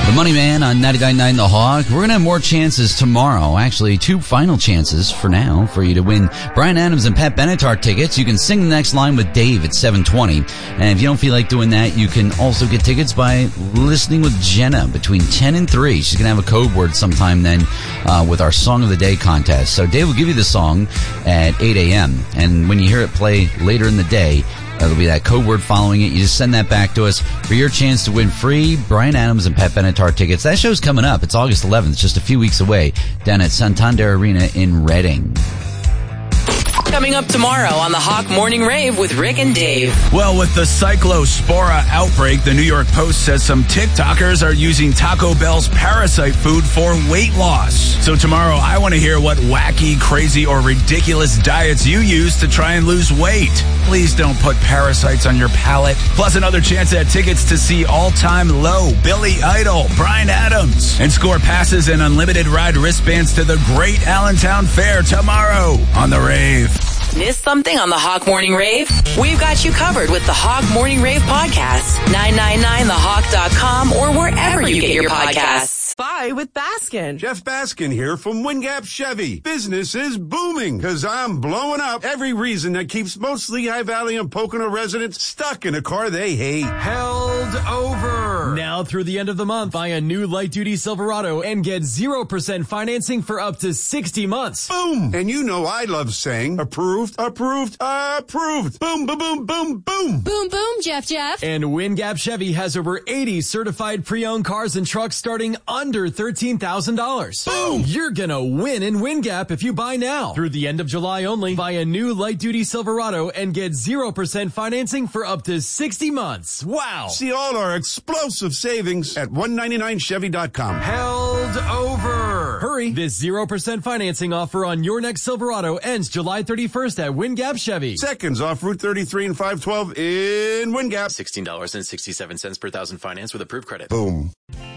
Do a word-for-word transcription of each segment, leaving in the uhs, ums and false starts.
The Money Man on ninety-nine point nine The Hawk. We're going to have more chances tomorrow. Actually, two final chances for now for you to win Bryan Adams and Pat Benatar tickets. You can sing the next line with Dave at seven twenty. And if you don't feel like doing that, you can also get tickets by listening with Jenna between ten and three. She's going to have a code word sometime then uh, with our Song of the Day contest. So Dave will give you the song at eight a.m. And when you hear it play later in the day, that'll be that code word following it. You just send that back to us for your chance to win free Bryan Adams and Pat Benatar tickets. That show's coming up. It's August eleventh, just a few weeks away, down at Santander Arena in Reading. Coming up tomorrow on the Hawk Morning Rave with Rick and Dave. Well, with the Cyclospora outbreak, the New York Post says some TikTokers are using Taco Bell's parasite food for weight loss. So tomorrow, I want to hear what wacky, crazy, or ridiculous diets you use to try and lose weight. Please don't put parasites on your palate. Plus another chance at tickets to see All-Time Low, Billy Idol, Bryan Adams, and score passes and unlimited ride wristbands to the Great Allentown Fair tomorrow on The Rave. Missed something on the Hawk Morning Rave? We've got you covered with the Hawk Morning Rave podcast. nine nine nine the hawk dot com or wherever you get your podcasts. Bye with Baskin. Jeff Baskin here from Wingap Chevy. Business is booming because I'm blowing up every reason that keeps most Lehigh Valley and Pocono residents stuck in a car they hate. Held over. Now through the end of the month, buy a new light-duty Silverado and get zero percent financing for up to sixty months. Boom! And you know I love saying approved, approved, approved. Boom, boom, boom, boom, boom. Boom, boom, Jeff, Jeff. And Wingap Chevy has over eighty certified pre-owned cars and trucks starting under thirteen thousand dollars. Boom! You're gonna win in Wingap if you buy now. Through the end of July only, buy a new light-duty Silverado and get zero percent financing for up to sixty months. Wow! See all our explosive savings at one ninety-nine chevy dot com. Held over. Hurry! This zero percent financing offer on your next Silverado ends July thirty-first at Wingap Chevy. Seconds off Route thirty-three and five twelve in Wingap. sixteen dollars and sixty-seven cents per thousand finance with approved credit. Boom.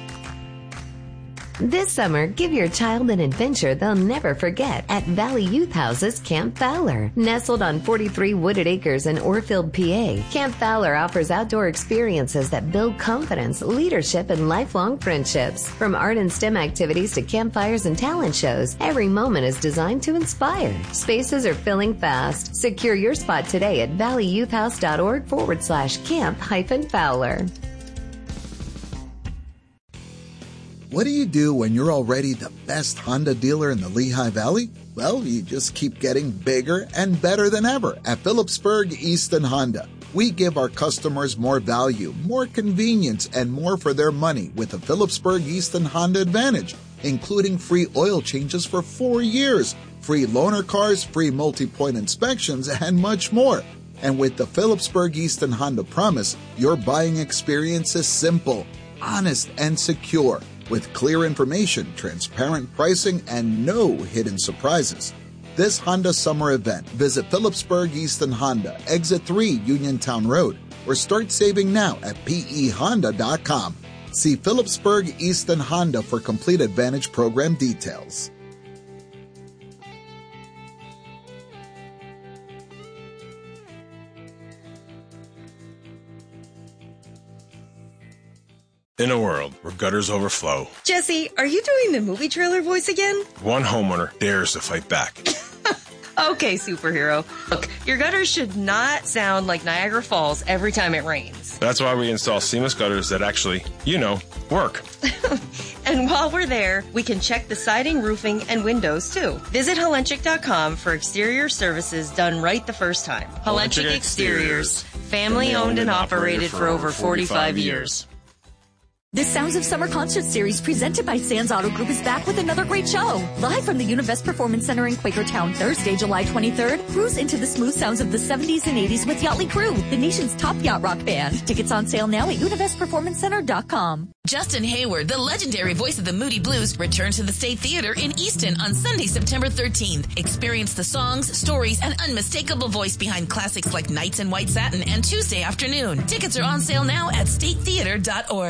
This summer, give your child an adventure they'll never forget at Valley Youth House's Camp Fowler. Nestled on forty-three wooded acres in Orfield, P A, Camp Fowler offers outdoor experiences that build confidence, leadership, and lifelong friendships. From art and STEM activities to campfires and talent shows, every moment is designed to inspire. Spaces are filling fast. Secure your spot today at valleyyouthhouse.org forward slash camp hyphen Fowler. What do you do when you're already the best Honda dealer in the Lehigh Valley? Well, you just keep getting bigger and better than ever at Phillipsburg Easton Honda. We give our customers more value, more convenience, and more for their money with the Phillipsburg Easton Honda Advantage, including free oil changes for four years, free loaner cars, free multi-point inspections, and much more. And with the Phillipsburg Easton Honda Promise, your buying experience is simple, honest, and secure, with clear information, transparent pricing, and no hidden surprises. This Honda summer event, visit Phillipsburg Easton Honda, Exit three Uniontown Road, or start saving now at P E honda dot com. See Phillipsburg Easton Honda for complete Advantage program details. In a world where gutters overflow, Jesse, are you doing the movie trailer voice again? one homeowner dares to fight back. Okay, superhero. Look, your gutters should not sound like Niagara Falls every time it rains. That's why we install seamless gutters that actually, you know, work. And while we're there, we can check the siding, roofing, and windows, too. Visit Helenchik dot com for exterior services done right the first time. Helenchik Exteriors, family-owned and operated for over forty-five years. The Sounds of Summer concert series presented by Sands Auto Group is back with another great show. Live from the Univest Performance Center in Quakertown, Thursday, July twenty-third, cruise into the smooth sounds of the seventies and eighties with Yachtly Crew, the nation's top yacht rock band. Tickets on sale now at univest performance center dot com. Justin Hayward, the legendary voice of the Moody Blues, returns to the State Theater in Easton on Sunday, September thirteenth. Experience the songs, stories, and unmistakable voice behind classics like Nights in White Satin and Tuesday Afternoon. Tickets are on sale now at state theater dot org.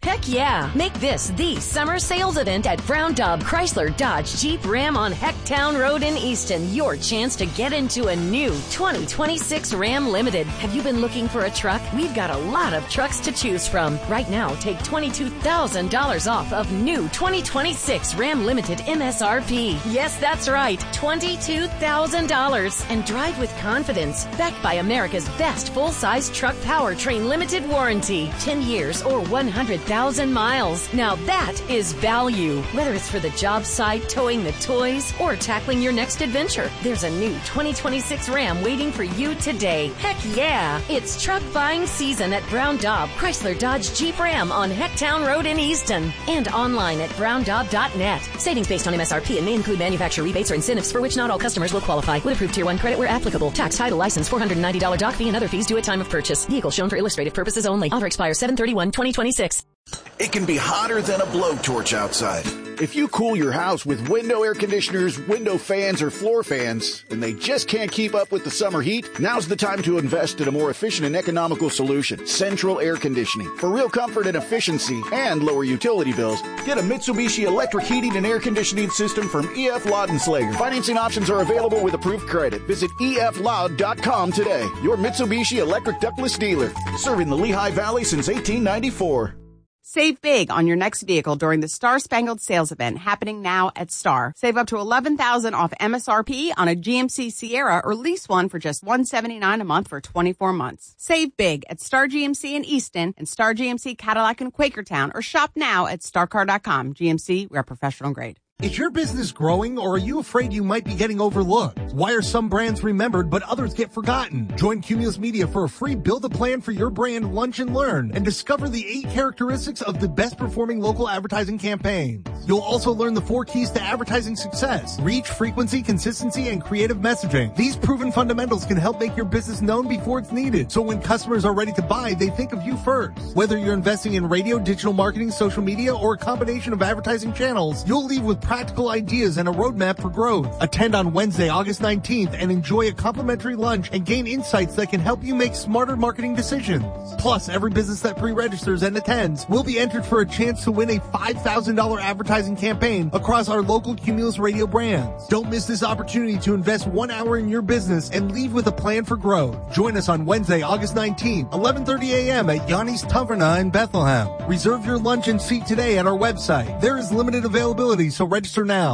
Heck yeah! Make this the summer sales event at Brown Daub Chrysler Dodge Jeep Ram on Hecktown Road in Easton. Your chance to get into a new twenty twenty-six Ram Limited. Have you been looking for a truck? We've got a lot of trucks to choose from. Right now, take twenty-two thousand dollars off of new twenty twenty-six Ram Limited M S R P. Yes, that's right, twenty-two thousand dollars. And drive with confidence. Backed by America's best full-size truck powertrain limited warranty. ten years or one hundred thousand miles. Now that is value. Whether it's for the job site, towing the toys, or tackling your next adventure, there's a new twenty twenty-six Ram waiting for you today. Heck yeah! It's truck buying season at Brown Daub Chrysler Dodge Jeep Ram on Hecktown Road in Easton and online at brown daub dot net. Savings based on M S R P and may include manufacturer rebates or incentives for which not all customers will qualify. Would approve Tier one credit where applicable. Tax, title, license, four hundred ninety dollars doc fee and other fees due at time of purchase. Vehicle shown for illustrative purposes only. Offer expires seven thirty-one twenty twenty-six. It can be hotter than a blowtorch outside. If you cool your house with window air conditioners, window fans, or floor fans, and they just can't keep up with the summer heat, now's the time to invest in a more efficient and economical solution, Central Air Conditioning. For real comfort and efficiency and lower utility bills, get a Mitsubishi electric heating and air conditioning system from E F Loud and Slager. Financing options are available with approved credit. Visit E F loud dot com today. Your Mitsubishi electric ductless dealer, serving the Lehigh Valley since eighteen ninety-four. Save big on your next vehicle during the Star Spangled Sales Event happening now at Star. Save up to eleven thousand dollars off M S R P on a G M C Sierra or lease one for just one hundred seventy-nine dollars a month for twenty-four months. Save big at Star G M C in Easton and Star G M C Cadillac in Quakertown or shop now at star car dot com. G M C, we are professional grade. Is your business growing or are you afraid you might be getting overlooked? Why are some brands remembered but others get forgotten? Join Cumulus Media for a free Build a Plan for Your Brand Lunch and Learn and discover the eight characteristics of the best performing local advertising campaigns. You'll also learn the four keys to advertising success: reach, frequency, consistency, and creative messaging. These proven fundamentals can help make your business known before it's needed, so when customers are ready to buy, they think of you first. Whether you're investing in radio, digital marketing, social media, or a combination of advertising channels, you'll leave with practical ideas and a roadmap for growth. Attend on Wednesday, August nineteenth and enjoy a complimentary lunch and gain insights that can help you make smarter marketing decisions. Plus, every business that pre-registers and attends will be entered for a chance to win a five thousand dollars advertising campaign across our local Cumulus Radio brands. Don't miss this opportunity to invest one hour in your business and leave with a plan for growth. Join us on Wednesday, August nineteenth, eleven thirty a.m. at Yanni's Taverna in Bethlehem. Reserve your lunch and seat today at our website. There is limited availability, so register now.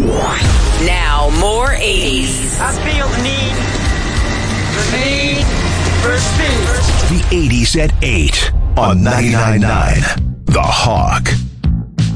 Now, more eighties. I feel the need, the need for speed. The eighties at eight on ninety-nine point nine The Hawk.